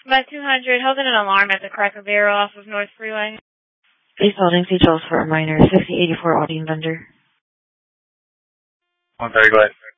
By 200, holding an alarm at the Cracker Barrel off of North Freeway. Please holding details for a minor 6084 audience vendor. 130, go ahead.